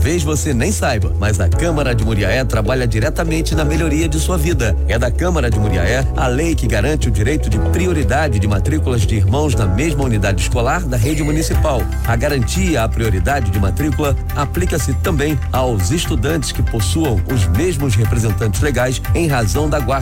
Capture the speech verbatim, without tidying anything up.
Talvez você nem saiba, mas a Câmara de Muriaé trabalha diretamente na melhoria de sua vida. É da Câmara de Muriaé a lei que garante o direito de prioridade de matrículas de irmãos na mesma unidade escolar da rede municipal. A garantia à prioridade de matrícula aplica-se também aos estudantes que possuam os mesmos representantes legais em razão da guarda